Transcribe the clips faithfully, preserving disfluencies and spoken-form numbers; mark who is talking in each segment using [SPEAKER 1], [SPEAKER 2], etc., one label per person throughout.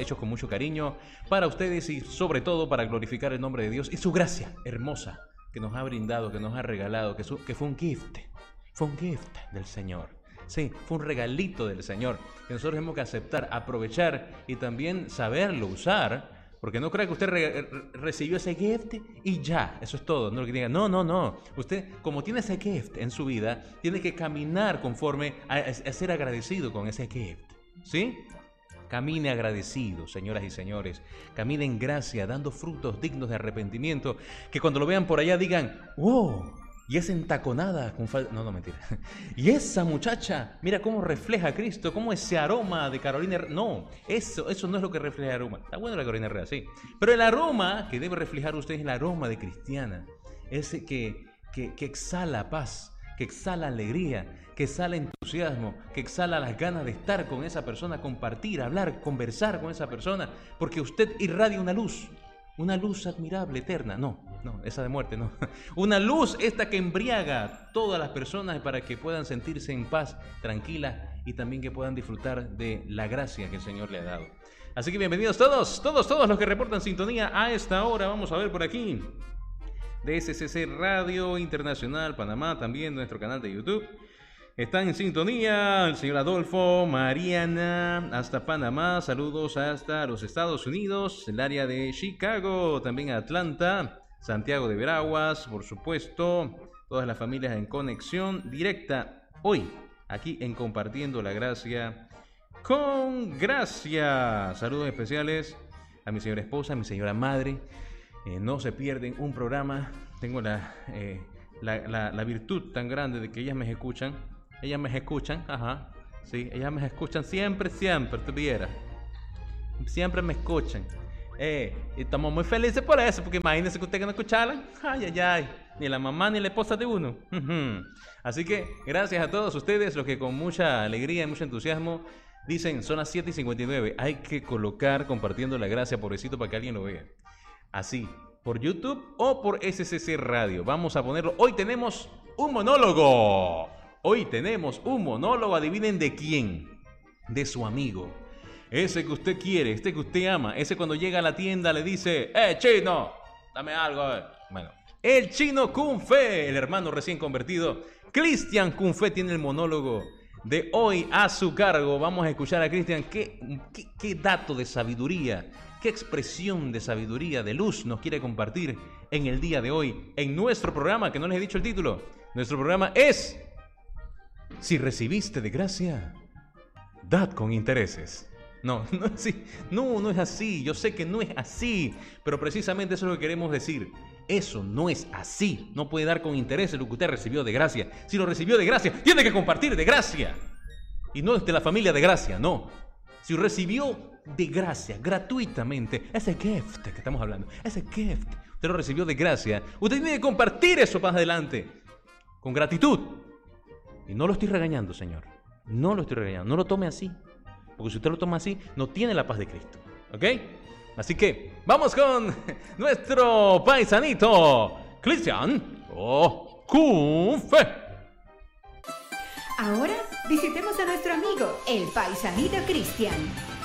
[SPEAKER 1] hechos con mucho cariño para ustedes y sobre todo para glorificar el nombre de Dios y su gracia hermosa que nos ha brindado, que nos ha regalado, que, su, que fue un gift, fue un gift del Señor. Sí, fue un regalito del Señor que nosotros tenemos que aceptar, aprovechar y también saberlo usar. Porque no crea que usted re recibió ese gift y ya, eso es todo. No lo que diga, no, no, no. Usted, como tiene ese gift en su vida, tiene que caminar conforme a, a, a ser agradecido con ese gift. ¿Sí? Camine agradecido, señoras y señores. Camine en gracia, dando frutos dignos de arrepentimiento. Que cuando lo vean por allá digan, ¡oh! Y esa entaconada con falda... No, no, mentira. Y esa muchacha, mira cómo refleja a Cristo, cómo ese aroma de Carolina Herrera... No, eso, eso no es lo que refleja el aroma. Está bueno la Carolina Herrera, sí. Pero el aroma que debe reflejar usted es el aroma de cristiana. Ese que, que, que exhala paz, que exhala alegría, que exhala entusiasmo, que exhala las ganas de estar con esa persona, compartir, hablar, conversar con esa persona. Porque usted irradia una luz. Una luz admirable, eterna. No, no, esa de muerte no. Una luz esta que embriaga a todas las personas para que puedan sentirse en paz, tranquilas y también que puedan disfrutar de la gracia que el Señor le ha dado. Así que bienvenidos todos, todos, todos los que reportan sintonía a esta hora. Vamos a ver por aquí. De S C C Radio Internacional Panamá, también nuestro canal de YouTube. Están en sintonía el señor Adolfo, Mariana, hasta Panamá, saludos hasta los Estados Unidos, el área de Chicago, también Atlanta, Santiago de Veraguas, por supuesto, todas las familias en conexión directa hoy, aquí en Compartiendo la Gracia con Gracia. Saludos especiales a mi señora esposa, a mi señora madre, eh, no se pierden un programa, tengo la, eh, la, la, la virtud tan grande de que ellas me escuchan. Ellas me escuchan, ajá, sí, ellas me escuchan siempre, siempre, tú vieras. Siempre me escuchan. Eh, y estamos muy felices por eso, porque imagínense que ustedes que no escucharan, ay, ay, ay, ni la mamá ni la esposa de uno. Así que gracias a todos ustedes, los que con mucha alegría y mucho entusiasmo dicen, son las siete y cincuenta y nueve, hay que colocar Compartiendo la Gracia, pobrecito, para que alguien lo vea. Así, por YouTube o por S C C Radio. Vamos a ponerlo. Hoy tenemos un monólogo. Hoy tenemos un monólogo, adivinen de quién, de su amigo, ese que usted quiere, este que usted ama, ese cuando llega a la tienda le dice, ¡eh, chino! Dame algo. Eh. Bueno, el chino Kung Fe, el hermano recién convertido, Cristian Kung Fe tiene el monólogo de hoy a su cargo. Vamos a escuchar a Cristian, qué, qué, qué dato de sabiduría, qué expresión de sabiduría, de luz nos quiere compartir en el día de hoy, en nuestro programa, que no les he dicho el título, nuestro programa es... Si recibiste de gracia, dad con intereses. No, no es así. No, no es así. Yo sé que no es así. Pero precisamente eso es lo que queremos decir. Eso no es así. No puede dar con intereses lo que usted recibió de gracia. Si lo recibió de gracia, tiene que compartir de gracia. Y no es de la familia de gracia, no. Si recibió de gracia, gratuitamente, ese gift que estamos hablando, ese gift, usted lo recibió de gracia, usted tiene que compartir eso más adelante. Con gratitud. Y no lo estoy regañando, Señor. No lo estoy regañando. No lo tome así. Porque si usted lo toma así, no tiene la paz de Cristo. ¿Ok? Así que vamos con nuestro paisanito, Cristian oh, Kung Fe.
[SPEAKER 2] Ahora visitemos a nuestro amigo, el paisanito Cristian.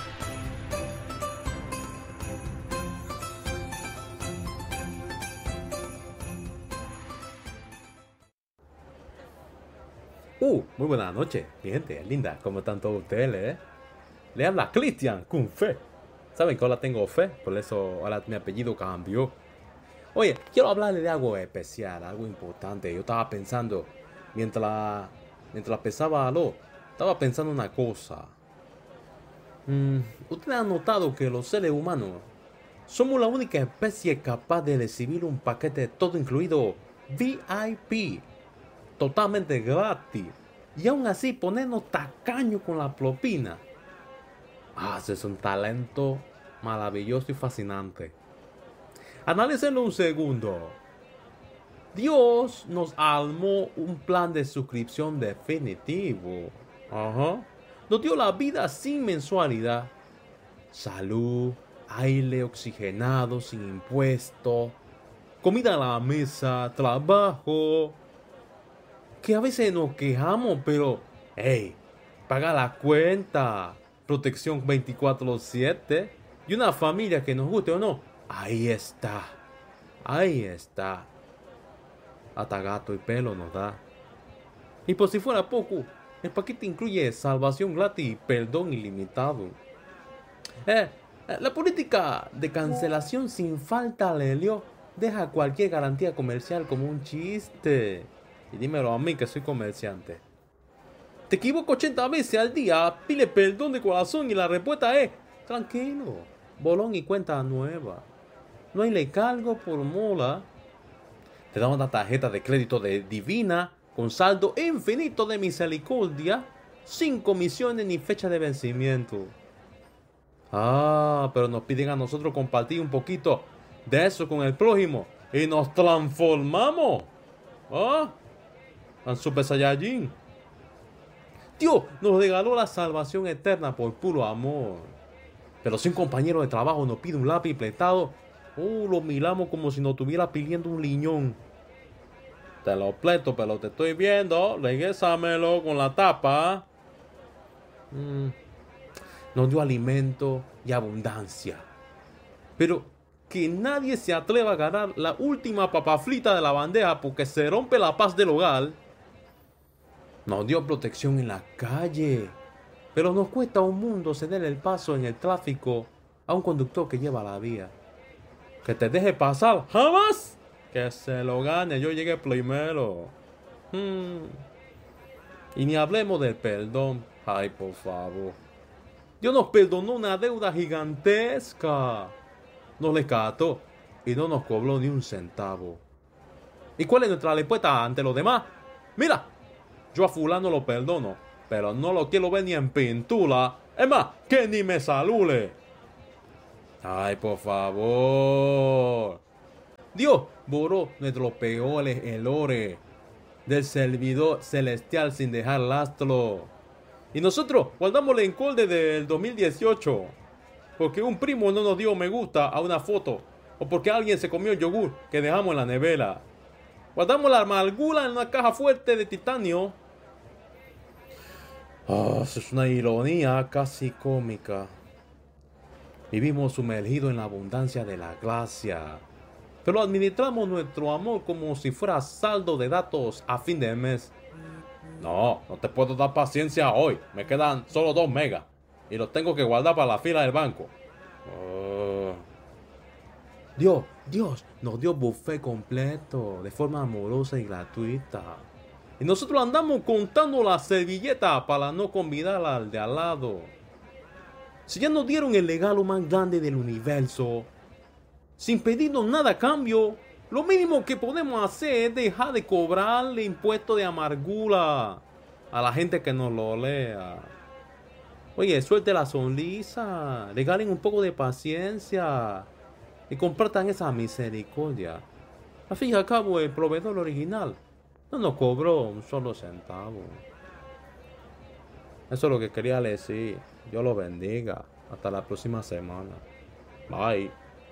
[SPEAKER 3] Uh, muy buenas noches, mi gente linda, ¿cómo están todos ustedes? Eh? Le habla Cristian Kung Fe. Saben que ahora tengo fe, por eso ahora mi apellido cambió. Oye, quiero hablarle de algo especial, algo importante. Yo estaba pensando, mientras, mientras pensaba algo, estaba pensando una cosa. Mm, ¿Ustedes han notado que los seres humanos somos la única especie capaz de recibir un paquete todo incluido V I P? Totalmente gratis, y aún así ponernos tacaños con la propina? Ah, ese es un talento maravilloso y fascinante. Analícenlo un segundo. Dios nos armó un plan de suscripción definitivo. Ajá. Nos dio la vida sin mensualidad, salud, aire oxigenado sin impuestos, comida a la mesa, trabajo. Que a veces nos quejamos, pero, hey, paga la cuenta, protección veinticuatro siete, y una familia que nos guste o no, ahí está. Ahí está. Hasta gato y pelo nos da. Y por si fuera poco, el paquete incluye salvación gratis y perdón ilimitado. Eh, la política de cancelación sin falta, Lelio, deja cualquier garantía comercial como un chiste. Y dímelo a mí que soy comerciante. Te equivoco ochenta veces al día, pide perdón de corazón y la respuesta es: tranquilo, bolón y cuenta nueva. No hay le cargo por mola. Te da una tarjeta de crédito de Divina con saldo infinito de misericordia, sin comisiones ni fecha de vencimiento. Ah, pero nos piden a nosotros compartir un poquito de eso con el prójimo y nos transformamos. Ah, en Super Saiyajin. Dios nos regaló la salvación eterna por puro amor. Pero si un compañero de trabajo nos pide un lápiz prestado, oh, lo miramos como si nos estuviera pidiendo un riñón. Te lo pleto, pero te estoy viendo. Regrésamelo con la tapa. Mm. Nos dio alimento y abundancia. Pero que nadie se atreva a agarrar la última papa frita de la bandeja porque se rompe la paz del hogar. Nos dio protección en la calle. Pero nos cuesta un mundo ceder el paso en el tráfico a un conductor que lleva la vía. Que te deje pasar, jamás. Que se lo gane, yo llegué primero. Hmm. Y ni hablemos del perdón. Ay, por favor. Dios nos perdonó una deuda gigantesca. Nos rescató y no nos cobró ni un centavo. ¿Y cuál es nuestra respuesta ante los demás? Mira, yo a fulano lo perdono, pero no lo quiero ver ni en pintura. Es más, que ni me salude. Ay, por favor. Dios borró nuestros peores errores del servidor celestial sin dejar rastro. Y nosotros guardamos el encode del dos mil dieciocho. Porque un primo no nos dio me gusta a una foto. O porque alguien se comió el yogur que dejamos en la nevera. Guardamos la amargura en una caja fuerte de titanio. Oh, eso es una ironía casi cómica. Vivimos sumergidos en la abundancia de la gracia. Pero administramos nuestro amor como si fuera saldo de datos a fin de mes. No, no te puedo dar paciencia hoy. Me quedan solo dos megas. Y los tengo que guardar para la fila del banco. Oh. Dios, Dios nos dio buffet completo, de forma amorosa y gratuita. Y nosotros andamos contando la servilleta para no convidar al de al lado. Si ya nos dieron el regalo más grande del universo, sin pedirnos nada a cambio, lo mínimo que podemos hacer es dejar de cobrarle impuesto de amargura a la gente que nos lo lea. Oye, suelte la sonrisa, regalen un poco de paciencia y compartan esa misericordia. Al fin y al cabo, el proveedor original no nos cobró un solo centavo. Eso es lo que quería decir. Dios los bendiga. Hasta la próxima semana. Bye.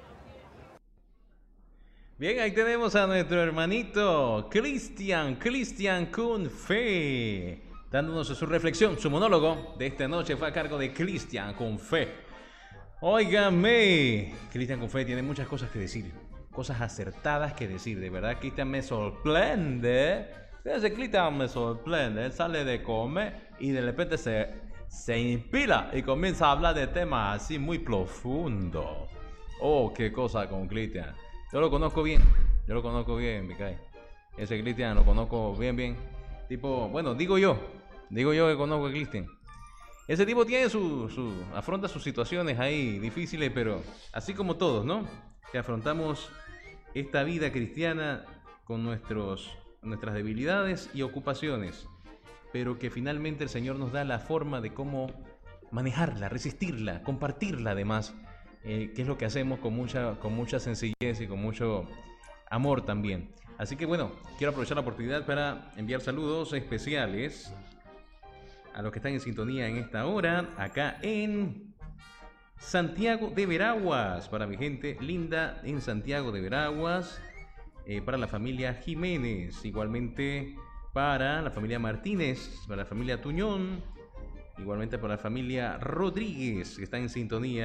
[SPEAKER 1] Bien, ahí tenemos a nuestro hermanito Cristian, Cristian con fe, dándonos su reflexión. Su monólogo de esta noche fue a cargo de Cristian con fe. Óigame, Cristian con fe tiene muchas cosas que decir, cosas acertadas que decir. De verdad, Cristian me sorprende. Ese Cristian me sorprende. Él sale de comer y de repente se, se inspira y comienza a hablar de temas así muy profundos. Oh, qué cosa con Cristian. Yo lo conozco bien, yo lo conozco bien, me cae. Ese Cristian lo conozco bien, bien. Tipo, bueno, digo yo, digo yo que conozco a Cristian. Ese tipo tiene su, su, afronta sus situaciones ahí difíciles, pero así como todos, ¿no? Que afrontamos esta vida cristiana con nuestros, nuestras debilidades y ocupaciones, pero que finalmente el Señor nos da la forma de cómo manejarla, resistirla, compartirla además. Eh, que es lo que hacemos con mucha, con mucha sencillez y con mucho amor también. Así que bueno, quiero aprovechar la oportunidad para enviar saludos especiales a los que están en sintonía en esta hora, acá en Santiago de Veraguas, para mi gente linda en Santiago de Veraguas, eh, para la familia Jiménez, igualmente para la familia Martínez, para la familia Tuñón, igualmente para la familia Rodríguez, que está en sintonía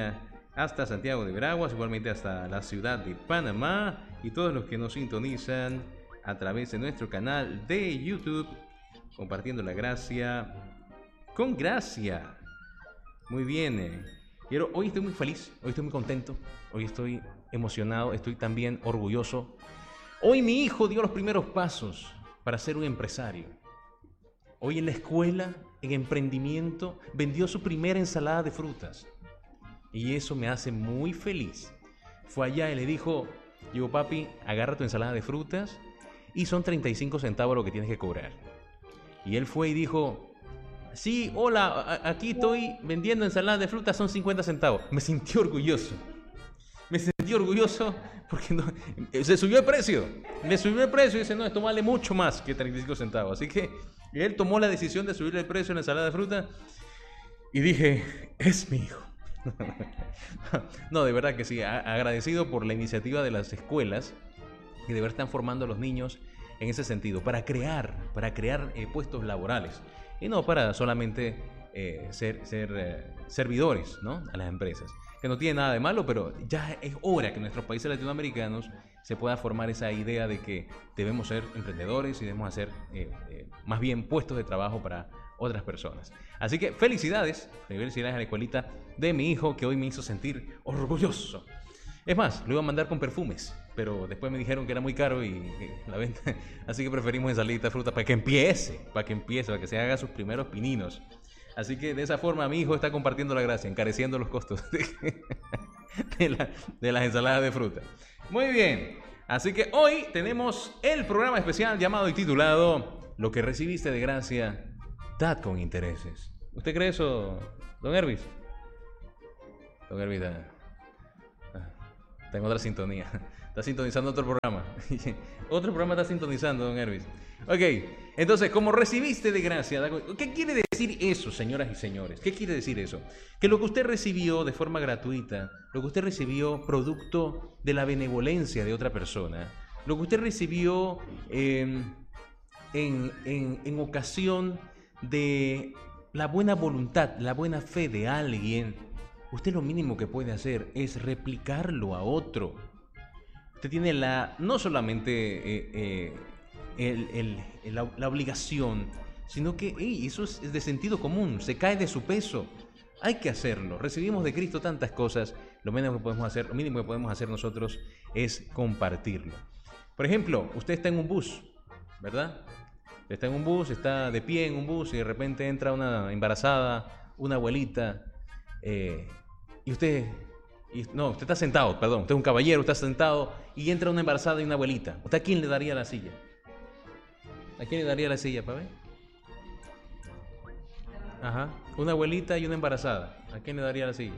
[SPEAKER 1] hasta Santiago de Veraguas, igualmente hasta la ciudad de Panamá y todos los que nos sintonizan a través de nuestro canal de YouTube, compartiendo la gracia con gracia. Muy bien, eh. Pero hoy estoy muy feliz, hoy estoy muy contento, hoy estoy emocionado, estoy también orgulloso. Hoy mi hijo dio los primeros pasos para ser un empresario. Hoy en la escuela, en emprendimiento, vendió su primera ensalada de frutas. Y eso me hace muy feliz. Fue allá y le dijo, digo, papi, agarra tu ensalada de frutas y son treinta y cinco centavos lo que tienes que cobrar. Y él fue y dijo, sí, hola, aquí estoy vendiendo ensalada de frutas, son cincuenta centavos. Me sentí orgulloso. Me sentí orgulloso porque no, se subió el precio. Le subió el precio y dice, no, esto vale mucho más que treinta y cinco centavos. Así que él tomó la decisión de subirle el precio a la ensalada de fruta y dije, es mi hijo. No, de verdad que sí, agradecido por la iniciativa de las escuelas que de verdad están formando a los niños en ese sentido, para crear, para crear eh, puestos laborales y no para solamente eh, ser, ser eh, servidores, ¿no?, a las empresas, que no tiene nada de malo, pero ya es hora que en nuestros países latinoamericanos se pueda formar esa idea de que debemos ser emprendedores y debemos hacer eh, eh, más bien puestos de trabajo para otras personas. Así que felicidades, felicidades a la escuelita de mi hijo, que hoy me hizo sentir orgulloso. Es más, lo iba a mandar con perfumes, pero después me dijeron que era muy caro y, y la venta, así que preferimos ensaladita de fruta para que empiece, para que empiece, para que se haga sus primeros pininos. Así que de esa forma mi hijo está compartiendo la gracia, encareciendo los costos de, de, la, de las ensaladas de fruta. Muy bien, así que hoy tenemos el programa especial llamado y titulado Lo que recibiste de gracia, dad con intereses. ¿Usted cree eso, don Hervis? Don Hervis, ah, tengo otra sintonía. Está sintonizando otro programa. Otro programa está sintonizando, don Hervis. Ok, entonces, como recibiste de gracia, ¿qué quiere decir eso, señoras y señores? ¿Qué quiere decir eso? Que lo que usted recibió de forma gratuita, lo que usted recibió producto de la benevolencia de otra persona, lo que usted recibió eh, en, en, en ocasión de la buena voluntad, la buena fe de alguien, usted lo mínimo que puede hacer es replicarlo a otro. Usted tiene la, no solamente eh, eh, el, el, el, la, la obligación, sino que hey, eso es de sentido común, se cae de su peso. Hay que hacerlo. Recibimos de Cristo tantas cosas, lo mínimo que podemos hacer, lo mínimo que podemos hacer nosotros es compartirlo. Por ejemplo, usted está en un bus, ¿verdad? Está en un bus, está de pie en un bus y de repente entra una embarazada, una abuelita, eh, y usted... Y, no, usted está sentado, perdón, usted es un caballero, está sentado y entra una embarazada y una abuelita. ¿Usted a quién le daría la silla? ¿A quién le daría la silla, para ver? Ajá, una abuelita y una embarazada. ¿A quién le daría la silla?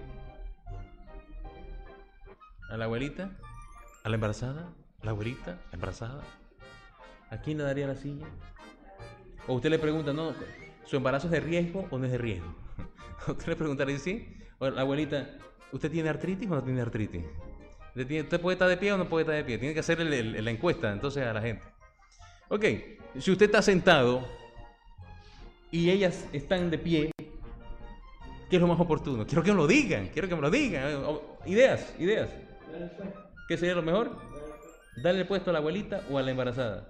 [SPEAKER 1] ¿A la abuelita? ¿A la embarazada? ¿A la abuelita? ¿La embarazada? ¿A quién le daría la silla? O usted le pregunta, no, ¿su embarazo es de riesgo o no es de riesgo? Usted le preguntaría, ¿sí? O la abuelita, ¿usted tiene artritis o no tiene artritis? ¿Usted puede estar de pie o no puede estar de pie? Tiene que hacer el, el, la encuesta entonces a la gente. Ok, si usted está sentado y ellas están de pie, ¿qué es lo más oportuno? Quiero que me lo digan, quiero que me lo digan. Ideas, ideas. ¿Qué sería lo mejor? ¿Darle el puesto a la abuelita o a la embarazada?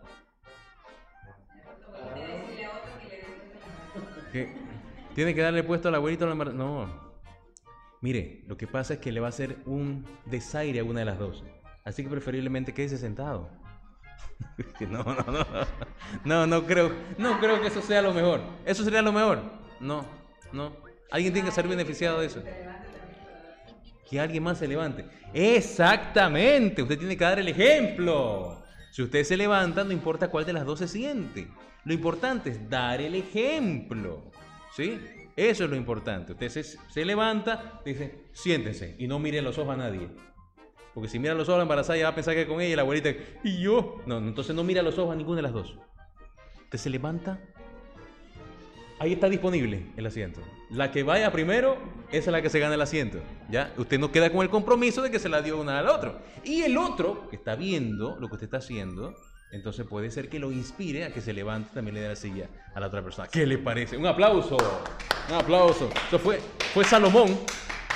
[SPEAKER 1] ¿Qué? ¿Tiene que darle el puesto a la abuelita o a la embarazada? No. Mire, lo que pasa es que le va a hacer un desaire a una de las dos. Así que preferiblemente quédese sentado. No, no, no. No, no creo, no creo que eso sea lo mejor. ¿Eso sería lo mejor? No, no. Alguien tiene que ser beneficiado de eso. Que alguien más se levante. Exactamente. Usted tiene que dar el ejemplo. Si usted se levanta, no importa cuál de las dos se siente. Lo importante es dar el ejemplo. ¿Sí? Eso es lo importante. Usted se, se levanta, dice, siéntese y no mire los ojos a nadie. Porque si mira los ojos a la embarazada, ya va a pensar que es con ella y la abuelita, y yo. No, entonces no mira los ojos a ninguna de las dos. Usted se levanta, ahí está disponible el asiento. La que vaya primero, esa es la que se gana el asiento. ¿Ya? Usted no queda con el compromiso de que se la dio una al otro. Y el otro, que está viendo lo que usted está haciendo, entonces puede ser que lo inspire a que se levante y también le dé la silla a la otra persona. ¿Qué le parece? Un aplauso. Un aplauso. Eso fue, fue Salomón.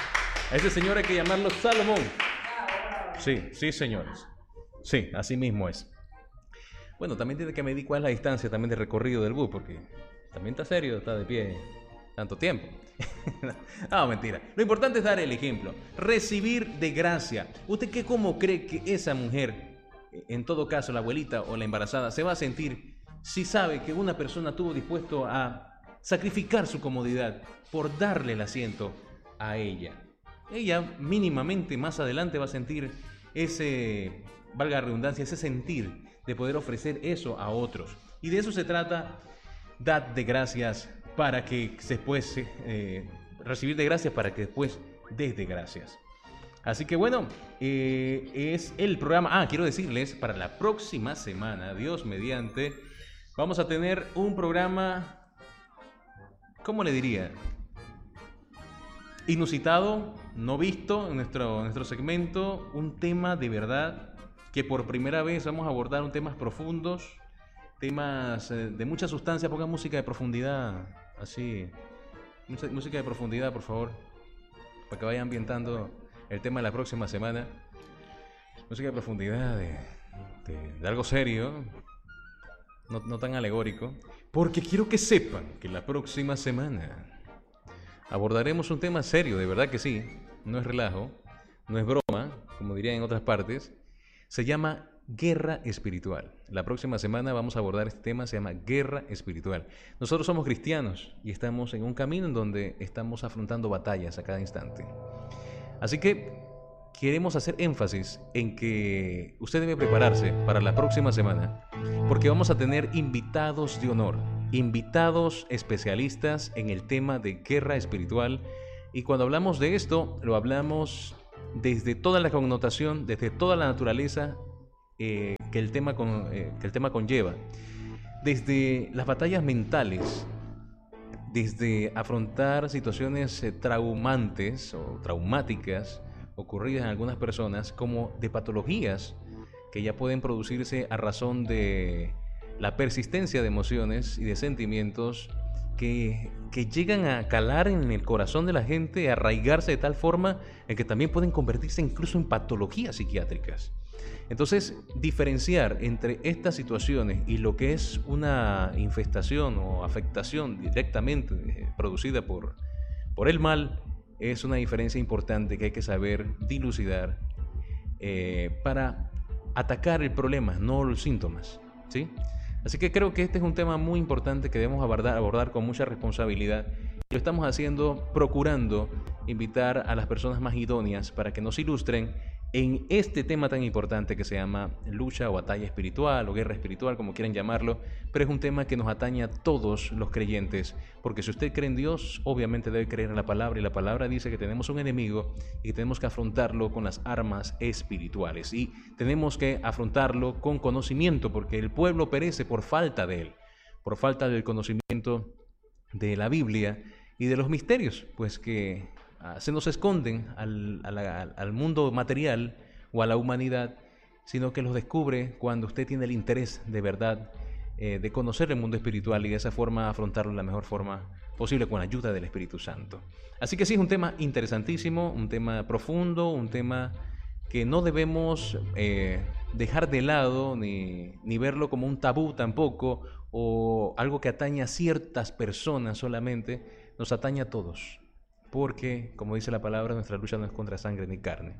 [SPEAKER 1] A ese señor hay que llamarlo Salomón. Sí, sí, señores. Sí, así mismo es. Bueno, también tiene que medir cuál es la distancia también de recorrido del bus, porque también está serio, está de pie tanto tiempo. No, mentira. Lo importante es dar el ejemplo. Recibir de gracia. ¿Usted qué cómo cree que esa mujer, en todo caso la abuelita o la embarazada, se va a sentir si sabe que una persona estuvo dispuesto a sacrificar su comodidad por darle el asiento a ella? Ella mínimamente más adelante va a sentir ese, valga la redundancia, ese sentir de poder ofrecer eso a otros. Y de eso se trata, dad de gracias para que después, eh, recibir de gracias para que después des de gracias. Así que bueno, eh, es el programa, ah, quiero decirles, para la próxima semana, Dios mediante, vamos a tener un programa, ¿cómo le diría? Inusitado, no visto en nuestro, en nuestro segmento, un tema de verdad que por primera vez vamos a abordar un temas profundos, temas eh, de mucha sustancia. Pongan música de profundidad, así, música de profundidad, por favor, para que vaya ambientando el tema de la próxima semana. Música de profundidad, de, de, de algo serio, no, no tan alegórico, porque quiero que sepan que la próxima semana abordaremos un tema serio, de verdad que sí, no es relajo, no es broma, como dirían en otras partes. Se llama guerra espiritual. La próxima semana vamos a abordar este tema, se llama guerra espiritual. Nosotros somos cristianos y estamos en un camino en donde estamos afrontando batallas a cada instante. Así que queremos hacer énfasis en que usted debe prepararse para la próxima semana, porque vamos a tener invitados de honor, invitados especialistas en el tema de guerra espiritual. Y cuando hablamos de esto, lo hablamos desde toda la connotación, desde toda la naturaleza eh, que, el tema con, eh, que el tema conlleva. Desde las batallas mentales, desde afrontar situaciones eh, traumantes o traumáticas ocurridas en algunas personas, como de patologías que ya pueden producirse a razón de la persistencia de emociones y de sentimientos que, que llegan a calar en el corazón de la gente, a arraigarse de tal forma en que también pueden convertirse incluso en patologías psiquiátricas. Entonces, diferenciar entre estas situaciones y lo que es una infestación o afectación directamente eh, producida por, por el mal, es una diferencia importante que hay que saber dilucidar eh, para atacar el problema, no los síntomas, ¿sí? Así que creo que este es un tema muy importante que debemos abordar, abordar con mucha responsabilidad. Y lo estamos haciendo procurando invitar a las personas más idóneas para que nos ilustren en este tema tan importante que se llama lucha o batalla espiritual o guerra espiritual, como quieran llamarlo, pero es un tema que nos atañe a todos los creyentes, porque si usted cree en Dios, obviamente debe creer en la palabra, y la palabra dice que tenemos un enemigo y que tenemos que afrontarlo con las armas espirituales, y tenemos que afrontarlo con conocimiento, porque el pueblo perece por falta de él, por falta del conocimiento de la Biblia y de los misterios, pues que se nos esconden al, al, al mundo material o a la humanidad, sino que los descubre cuando usted tiene el interés de verdad eh, de conocer el mundo espiritual y de esa forma afrontarlo de la mejor forma posible con la ayuda del Espíritu Santo. Así que sí, es un tema interesantísimo, un tema profundo, un tema que no debemos eh, dejar de lado ni, ni verlo como un tabú tampoco, o algo que atañe a ciertas personas solamente. Nos atañe a todos, porque, como dice la palabra, nuestra lucha no es contra sangre ni carne.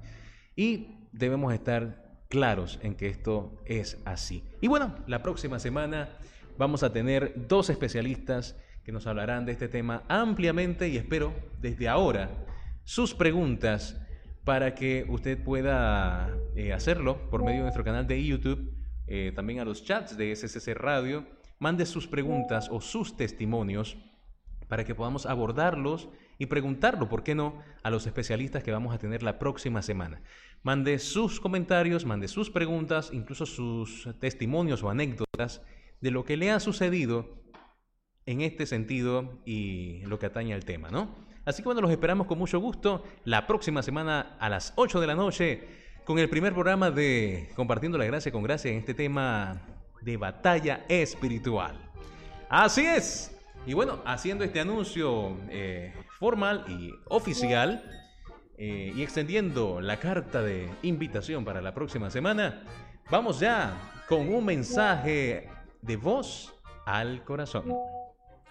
[SPEAKER 1] Y debemos estar claros en que esto es así. Y bueno, la próxima semana vamos a tener dos especialistas que nos hablarán de este tema ampliamente, y espero desde ahora sus preguntas para que usted pueda eh, hacerlo por medio de nuestro canal de YouTube, eh, también a los chats de S C C Radio. Mande sus preguntas o sus testimonios para que podamos abordarlos y preguntarlo, ¿por qué no?, a los especialistas que vamos a tener la próxima semana. Mande sus comentarios, mande sus preguntas, incluso sus testimonios o anécdotas de lo que le ha sucedido en este sentido y lo que atañe al tema, ¿no? Así que bueno, los esperamos con mucho gusto la próxima semana a las ocho de la noche con el primer programa de Compartiendo la Gracia con Gracia en este tema de batalla espiritual. Así es. Y bueno, haciendo este anuncio eh, formal y oficial, eh, y extendiendo la carta de invitación para la próxima semana, vamos ya con un mensaje de voz al corazón.